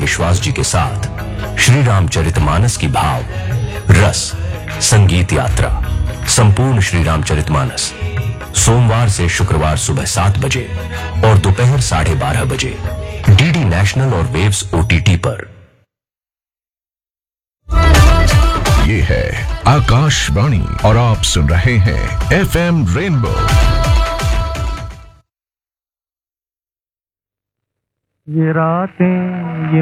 विश्वास जी के साथ श्री रामचरितमानस की भाव रस संगीत यात्रा संपूर्ण श्री रामचरितमानस सोमवार से शुक्रवार सुबह 7 बजे और दोपहर 12:30 बजे डीडी नेशनल और वेव्स ओटीटी पर। ये है आकाशवाणी और आप सुन रहे हैं एफएम रेनबो। ये रातें ये